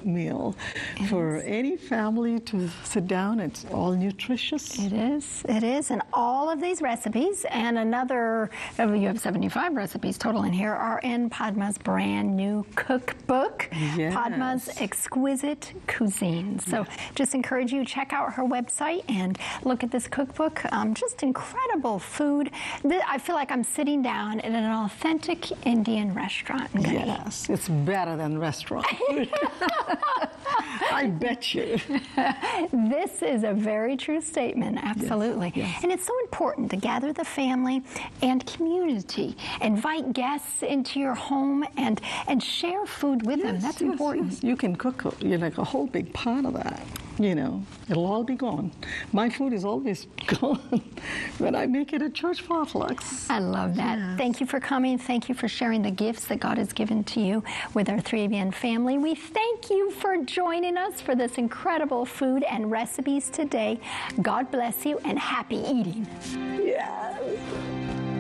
meal for any family to sit down. It's all nutritious. It is. It is. And all of these recipes and another, you have 75 recipes total in here, are in Padma's brand new cookbook, Yes. Padma's Exquisite Cuisine. So just encourage you to check out her website and look at this cookbook. Just incredible food. I feel like I'm sitting down in an authentic Indian restaurant. Yes, it's better than restaurant food. I bet you. This is a very true statement, absolutely. Yes, yes. And it's so important to gather the family and community, invite guests into your home and share food with them. That's important. Yes. You can cook like a whole big pot of that. It'll all be gone. My food is always gone when I make it at church potlucks. I love that. Yes. Thank you for coming. Thank you for sharing the gifts that God has given to you with our 3ABN family. We thank you for joining us for this incredible food and recipes today. God bless you and happy eating. Yes.